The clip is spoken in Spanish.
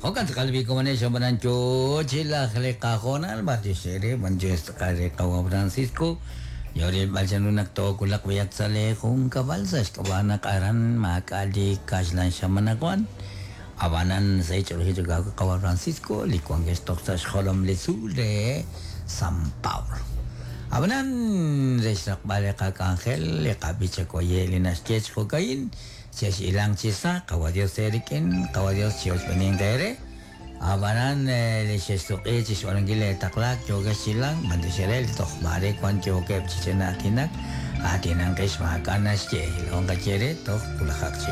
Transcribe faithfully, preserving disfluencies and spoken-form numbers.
Hokan kalbi ko man siya manan cho chila khale ka khonal ba ti sere manjes kare ka Francisco yore balsanu nak to kulak wiyak sale kung kabalsas kabanak aran makali kaslan siya manakwan abanan sa ito hito ka ka Francisco likwang gestok sa skolom lesule San Paulo abanan resnak bale ka Angel lekabitsa ko yelinas sketch ko kain siya ilang sisa kawadios serikin kawadios siyos peningdere abanan le siyos e sis orang gile taklak joga silang bantu sirel toh mare kwan joga psisena kinak atinang kais makanas je ilong kacere toh kulakak